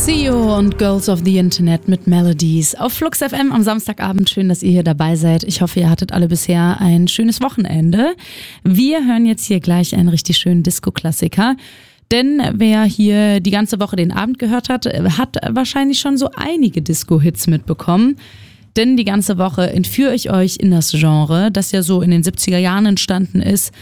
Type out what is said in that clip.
CEO und Girls of the Internet mit Melodies auf Flux FM am Samstagabend. Schön, dass ihr hier dabei seid. Ich hoffe, ihr hattet alle bisher ein schönes Wochenende. Wir hören jetzt hier gleich einen richtig schönen Disco-Klassiker. Denn wer hier die ganze Woche den Abend gehört hat, hat wahrscheinlich schon so einige Disco-Hits mitbekommen. Denn die ganze Woche entführe ich euch in das Genre, das ja so in den 70er Jahren entstanden ist.